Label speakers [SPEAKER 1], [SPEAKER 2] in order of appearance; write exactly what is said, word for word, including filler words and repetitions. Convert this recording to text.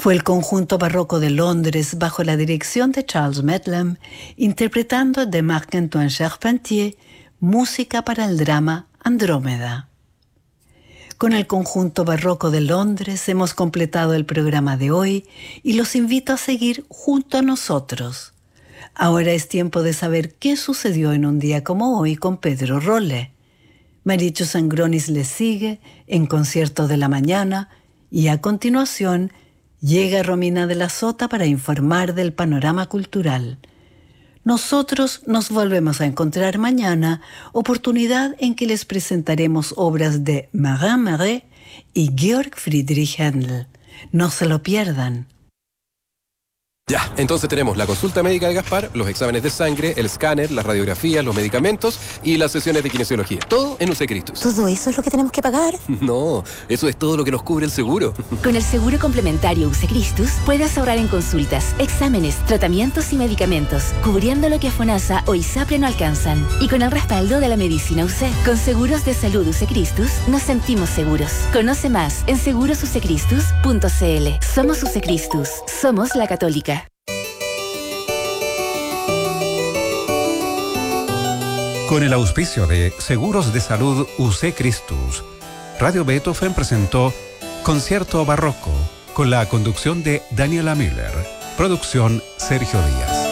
[SPEAKER 1] Fue el conjunto barroco de Londres, bajo la dirección de Charles Medlam, interpretando de Marc-Antoine Charpentier, música para el drama Andrómeda. Con el conjunto barroco de Londres hemos completado el programa de hoy y los invito a seguir junto a nosotros. Ahora es tiempo de saber qué sucedió en un día como hoy con Pedro Rolle. Marichu Sangronis le sigue en Concierto de la Mañana y a continuación llega Romina de la Sota para informar del panorama cultural. Nosotros nos volvemos a encontrar mañana, oportunidad en que les presentaremos obras de Marin Marais y Georg Friedrich Händel. No se lo pierdan.
[SPEAKER 2] Ya, entonces tenemos la consulta médica de Gaspar, los exámenes de sangre, el escáner, las radiografías, los medicamentos y las sesiones de kinesiología. Todo en U C Christus.
[SPEAKER 3] ¿Todo eso es lo que tenemos que pagar?
[SPEAKER 2] No, eso es todo lo que nos cubre el seguro.
[SPEAKER 3] Con el seguro complementario U C Christus puedes ahorrar en consultas, exámenes, tratamientos y medicamentos, cubriendo lo que FONASA o ISAPRE no alcanzan. Y con el respaldo de la medicina U C. Con seguros de salud U C Christus nos sentimos seguros. Conoce más en seguros u c christus punto c l. Somos U C Christus. Somos la Católica.
[SPEAKER 4] Con el auspicio de Seguros de Salud U C Christus, Radio Beethoven presentó Concierto Barroco, con la conducción de Daniela Miller. Producción Sergio Díaz.